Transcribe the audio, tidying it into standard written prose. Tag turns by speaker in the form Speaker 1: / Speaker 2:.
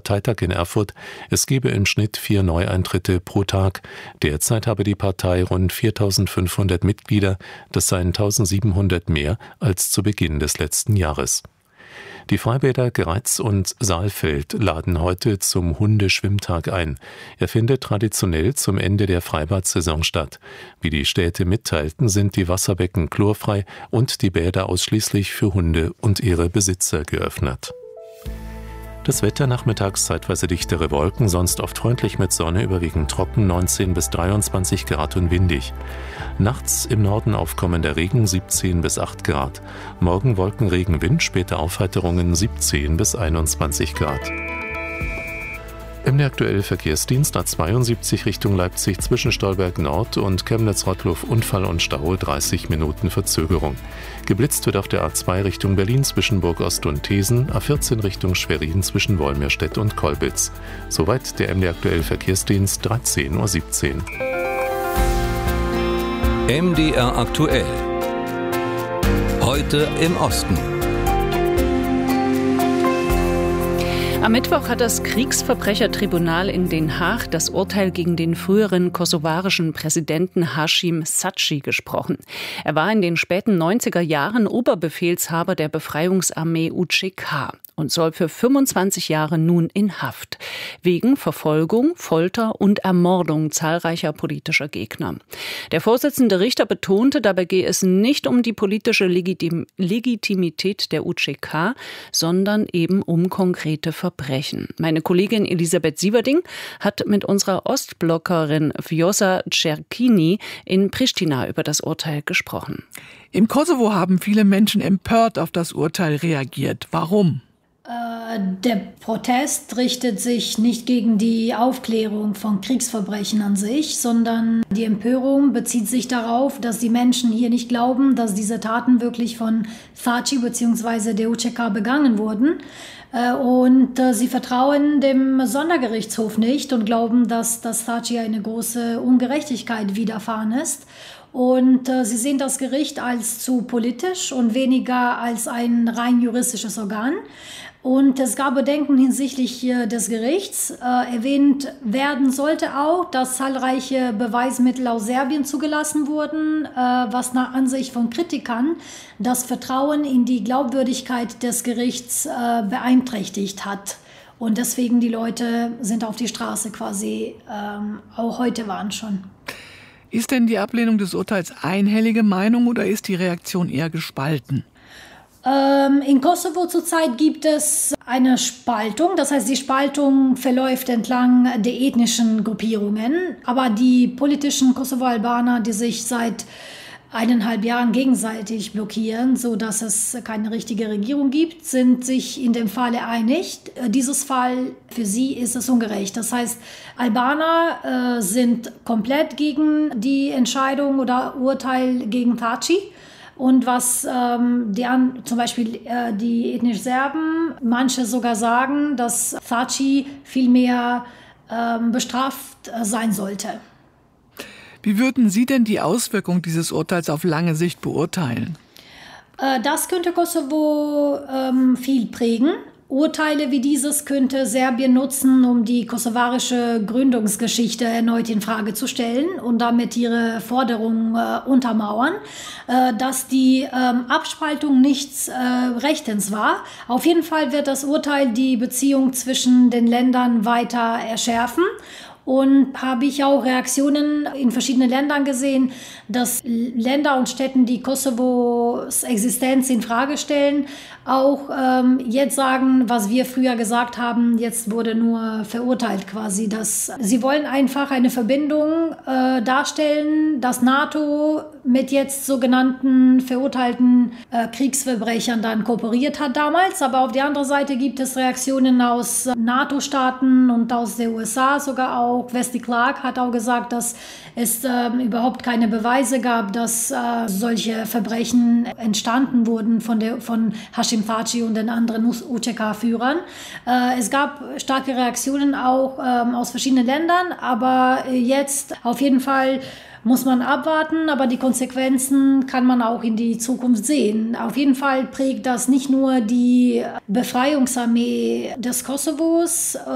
Speaker 1: Parteitag in Erfurt, es gebe im Schnitt 4 Neueintritte pro Tag. Derzeit habe die Partei rund 4.500 Mitglieder, das seien 1.700 mehr als zu Beginn des letzten Jahres. Die Freibäder Greiz und Saalfeld laden heute zum Hundeschwimmtag ein. Er findet traditionell zum Ende der Freibad-Saison statt. Wie die Städte mitteilten, sind die Wasserbecken chlorfrei und die Bäder ausschließlich für Hunde und ihre Besitzer geöffnet. Das Wetter: nachmittags zeitweise dichtere Wolken, sonst oft freundlich mit Sonne, überwiegend trocken, 19 bis 23 Grad und windig. Nachts im Norden aufkommender Regen, 17 bis 8 Grad. Morgen Wolken, Regen, Wind, später Aufheiterungen, 17 bis 21 Grad. Im aktuellen Verkehrsdienst A72 Richtung Leipzig zwischen Stolberg Nord und Chemnitz-Rottluff Unfall und Stau, 30 Minuten Verzögerung. Geblitzt wird auf der A2 Richtung Berlin zwischen Burgost und Thesen, A14 Richtung Schwerin zwischen Wolmirstedt und Kolbitz. Soweit der MD aktuell Verkehrsdienst, 13:17 Uhr.
Speaker 2: MDR aktuell. Heute im Osten.
Speaker 3: Am Mittwoch hat das Kriegsverbrechertribunal in Den Haag das Urteil gegen den früheren kosovarischen Präsidenten Hašim Thaçi gesprochen. Er war in den späten 90er Jahren Oberbefehlshaber der Befreiungsarmee UÇK und soll für 25 Jahre nun in Haft, wegen Verfolgung, Folter und Ermordung zahlreicher politischer Gegner. Der Vorsitzende Richter betonte, dabei gehe es nicht um die politische Legitimität der UÇK, sondern eben um konkrete Verbrechen. Meine Kollegin Elisabeth Sieverding hat mit unserer Ostblockerin Vjosa Cerkini in Pristina über das Urteil gesprochen.
Speaker 4: Im Kosovo haben viele Menschen empört auf das Urteil reagiert. Warum?
Speaker 5: Der Protest richtet sich nicht gegen die Aufklärung von Kriegsverbrechen an sich, sondern die Empörung bezieht sich darauf, dass die Menschen hier nicht glauben, dass diese Taten wirklich von Thaçi bzw. der UÇK begangen wurden. Und sie vertrauen dem Sondergerichtshof nicht und glauben, dass Thaçi eine große Ungerechtigkeit widerfahren ist. Und sie sehen das Gericht als zu politisch und weniger als ein rein juristisches Organ. Und es gab Bedenken hinsichtlich des Gerichts. Erwähnt werden sollte auch, dass zahlreiche Beweismittel aus Serbien zugelassen wurden, was nach Ansicht von Kritikern das Vertrauen in die Glaubwürdigkeit des Gerichts beeinträchtigt hat. Und deswegen die Leute sind auf die Straße quasi, auch heute waren schon.
Speaker 4: Ist denn die Ablehnung des Urteils einhellige Meinung oder ist die Reaktion eher gespalten?
Speaker 5: In Kosovo zurzeit gibt es eine Spaltung. Das heißt, die Spaltung verläuft entlang der ethnischen Gruppierungen. Aber die politischen Kosovo-Albaner, die sich seit 1,5 Jahren gegenseitig blockieren, sodass es keine richtige Regierung gibt, sind sich in dem Falle einig. Dieses Fall, für sie ist es ungerecht. Das heißt, Albaner sind komplett gegen die Entscheidung oder Urteil gegen Thaçi. Und was zum Beispiel die ethnisch Serben, manche sogar sagen, dass Thaçi viel mehr bestraft sein sollte.
Speaker 4: Wie würden Sie denn die Auswirkung dieses Urteils auf lange Sicht beurteilen?
Speaker 5: Das könnte Kosovo viel prägen. Urteile wie dieses könnte Serbien nutzen, um die kosovarische Gründungsgeschichte erneut in Frage zu stellen und damit ihre Forderungen untermauern, dass die Abspaltung nichts Rechtens war. Auf jeden Fall wird das Urteil die Beziehung zwischen den Ländern weiter erschärfen. Und habe ich auch Reaktionen in verschiedenen Ländern gesehen, dass Länder und Städte, die Kosovos Existenz in Frage stellen, auch jetzt sagen, was wir früher gesagt haben, jetzt wurde nur verurteilt quasi. Dass sie wollen einfach eine Verbindung darstellen, dass NATO mit jetzt sogenannten verurteilten Kriegsverbrechern dann kooperiert hat damals. Aber auf der anderen Seite gibt es Reaktionen aus NATO-Staaten und aus der USA sogar auch. Wesley Clark hat auch gesagt, dass es überhaupt keine Beweise gab, dass solche Verbrechen entstanden wurden von Hašim Thaçi und den anderen UÇK-Führern. Es gab starke Reaktionen auch aus verschiedenen Ländern, aber jetzt auf jeden Fall muss man abwarten, aber die Konsequenzen kann man auch in die Zukunft sehen. Auf jeden Fall prägt das nicht nur die Befreiungsarmee des Kosovos